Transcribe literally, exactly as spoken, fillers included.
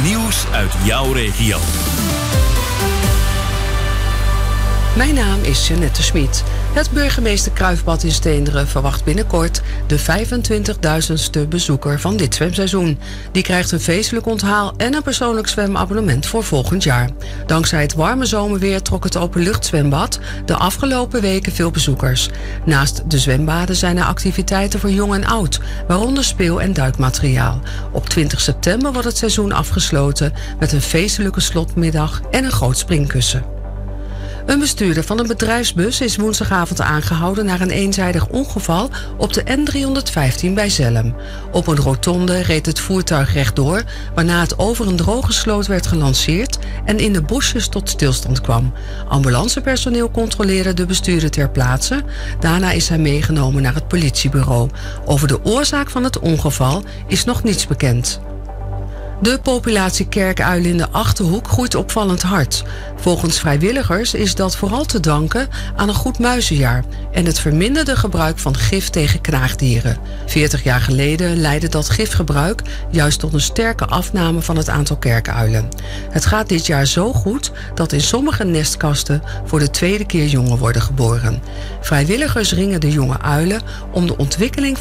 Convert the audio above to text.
Nieuws uit jouw regio. Mijn naam is Jeannette Schmid. Het burgemeester Kruifbad in Steenderen verwacht binnenkort de vijfentwintigduizendste bezoeker van dit zwemseizoen. Die krijgt een feestelijk onthaal en een persoonlijk zwemabonnement voor volgend jaar. Dankzij het warme zomerweer trok het openluchtzwembad de afgelopen weken veel bezoekers. Naast de zwembaden zijn er activiteiten voor jong en oud, waaronder speel- en duikmateriaal. Op twintig september wordt het seizoen afgesloten met een feestelijke slotmiddag en een groot springkussen. Een bestuurder van een bedrijfsbus is woensdagavond aangehouden na een eenzijdig ongeval op de N driehonderdvijftien bij Zelhem. Op een rotonde reed het voertuig rechtdoor, waarna het over een droge sloot werd gelanceerd en in de bosjes tot stilstand kwam. Ambulancepersoneel controleerde de bestuurder ter plaatse. Daarna is hij meegenomen naar het politiebureau. Over de oorzaak van het ongeval is nog niets bekend. De populatie kerkuilen in de Achterhoek groeit opvallend hard. Volgens vrijwilligers is dat vooral te danken aan een goed muizenjaar en het verminderde gebruik van gif tegen knaagdieren. veertig jaar geleden leidde dat gifgebruik juist tot een sterke afname van het aantal kerkuilen. Het gaat dit jaar zo goed dat in sommige nestkasten voor de tweede keer jongen worden geboren. Vrijwilligers ringen de jonge uilen om de ontwikkeling